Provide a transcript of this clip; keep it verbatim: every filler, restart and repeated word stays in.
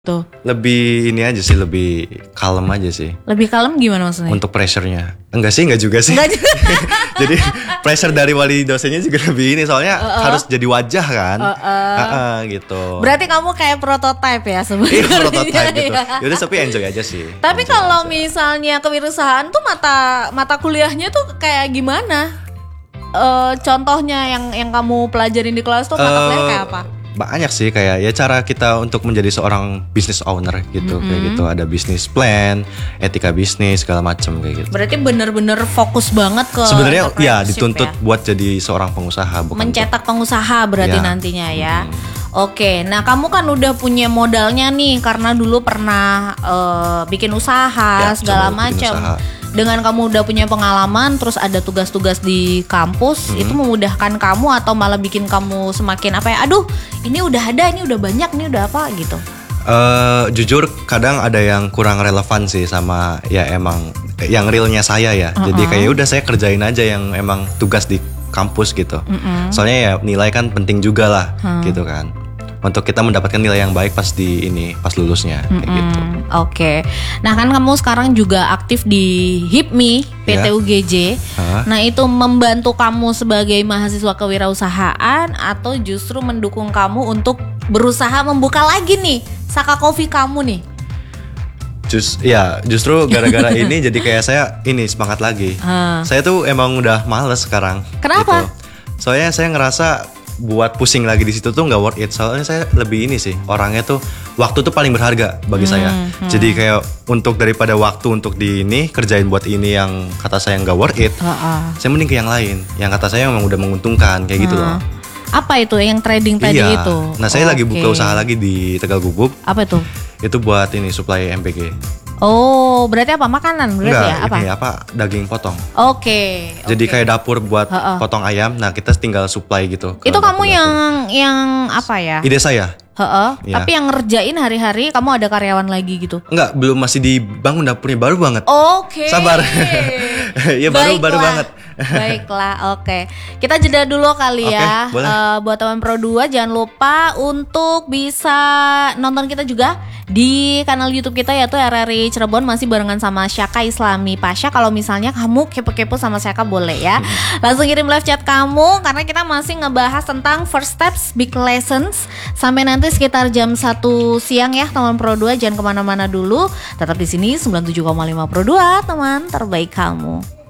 Tuh. Lebih ini aja sih, lebih kalem aja sih. Lebih kalem gimana maksudnya? Untuk pressure-nya. Enggak sih, enggak juga sih. Enggak juga. Jadi pressure dari wali dosennya juga lebih ini, soalnya uh-uh. harus jadi wajah kan. Uh-uh. Uh-uh, gitu. Berarti kamu kayak prototype ya sebenarnya. Iya, prototype gitu. Yaudah, tapi enjoy aja sih. Tapi enjoy kalau aja. misalnya kewirausahaan tuh mata mata kuliahnya tuh kayak gimana? Uh, contohnya yang yang kamu pelajarin di kelas tuh mata uh, kuliah kayak apa? Banyak sih, kayak ya cara kita untuk menjadi seorang business owner gitu, mm-hmm. kayak gitu, ada business plan, etika bisnis segala macam kayak gitu. Berarti bener-bener fokus banget ke sebenarnya ya dituntut ya? Buat jadi seorang pengusaha, bukan mencetak pengusaha berarti ya. Nantinya ya. Mm-hmm. Oke, nah kamu kan udah punya modalnya nih karena dulu pernah uh, bikin usaha ya, segala macam. Dengan kamu udah punya pengalaman, terus ada tugas-tugas di kampus, hmm. itu memudahkan kamu atau malah bikin kamu semakin apa ya? Aduh, ini udah ada, ini udah banyak, ini udah apa gitu? Uh, jujur, kadang ada yang kurang relevan sih sama ya emang yang realnya saya ya. Uh-uh. Jadi kayak udah saya kerjain aja yang emang tugas di kampus gitu. Uh-uh. Soalnya ya nilai kan penting juga lah, uh. gitu kan. Untuk kita mendapatkan nilai yang baik pas di ini, pas lulusnya kayak mm-hmm. gitu. Oke. Okay. Nah, kan kamu sekarang juga aktif di HIPMI P T U G J. Yeah. Nah, itu membantu kamu sebagai mahasiswa kewirausahaan atau justru mendukung kamu untuk berusaha membuka lagi nih Saka Coffee kamu nih? Just ya, justru gara-gara ini jadi kayak saya ini semangat lagi. Uh. Saya tuh emang udah males sekarang. Kenapa? Gitu. Soalnya saya ngerasa buat pusing lagi di situ tuh nggak worth it. Soalnya saya lebih ini sih, orangnya tuh waktu tuh paling berharga bagi hmm, saya. Hmm. Jadi kayak untuk daripada waktu untuk di ini kerjain buat ini yang kata saya nggak worth it, uh-uh. saya mending ke yang lain, yang kata saya memang udah menguntungkan kayak uh. gitu loh. Apa itu yang trading tadi iya. itu? Nah saya oh, lagi okay. buka usaha lagi di Tegal Gubuk. Apa itu? Itu buat ini supply M P G. Oh, berarti apa? Makanan berarti Enggak, ya? Apa? Ini apa? Daging potong. Oke. Okay, Jadi okay. kayak dapur buat uh-uh. potong ayam. Nah, kita tinggal supply gitu. Itu kamu yang yang apa ya? Ide saya. Heeh. Ya. Tapi yang ngerjain hari-hari kamu ada karyawan lagi gitu? Enggak, belum, masih dibangun dapurnya, baru banget. Oke. Okay. Sabar. Ya baru baru banget. Baiklah, oke. Okay. Kita jeda dulu kali okay, ya. Uh, buat teman Pro dua jangan lupa untuk bisa nonton kita juga di kanal YouTube kita yaitu R R I Cirebon, masih barengan sama Syaka Islami Pasha. Kalau misalnya kamu kepo-kepo sama Syaka boleh ya. Langsung kirim live chat kamu karena kita masih ngebahas tentang first steps big lessons sampai nanti sekitar jam satu siang ya teman Pro dua. Jangan kemana-mana dulu, tetap di sini sembilan puluh tujuh koma lima Pro dua, teman terbaik kamu.